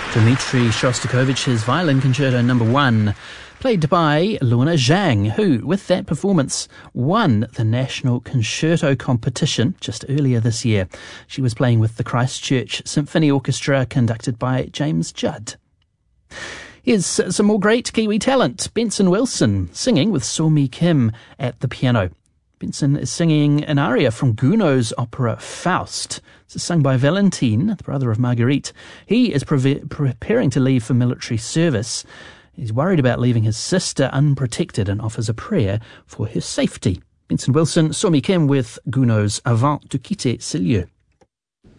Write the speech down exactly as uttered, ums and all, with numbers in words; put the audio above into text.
Dmitri Shostakovich's Violin Concerto Number One, played by Lorna Zhang, who, with that performance, won the National Concerto Competition just earlier this year. She was playing with the Christchurch Symphony Orchestra, conducted by James Judd. Here's some more great Kiwi talent. Benson Wilson, singing with Somi Kim at the piano. Benson is singing an aria from Gounod's opera Faust. This is sung by Valentine, the brother of Marguerite. He is pre- preparing to leave for military service. He's worried about leaving his sister unprotected and offers a prayer for her safety. Benson Wilson, Somi Kim with Gounod's Avant de quitter ce lieu.